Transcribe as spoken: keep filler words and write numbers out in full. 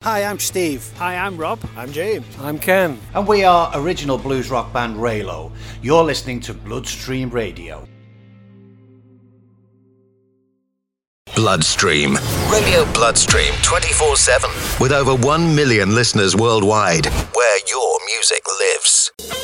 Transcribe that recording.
Hi, I'm Steve. Hi, I'm Rob. I'm James. I'm Ken. And we are original blues rock band Raylo. You're listening to Bloodstream Radio. Bloodstream. Radio Bloodstream twenty-four seven. With over one million listeners worldwide. Where your music lives.